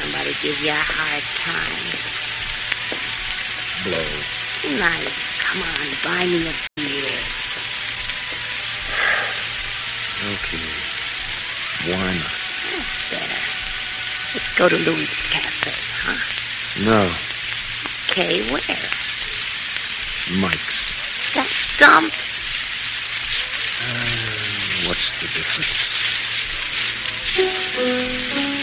somebody give you a hard time. Blow. Nice. Come on, buy me a beer. Okay. Why not? That's better. Let's go to Louis' Cafe, huh? No. Okay, where? Mike's. That's dump. What's the difference?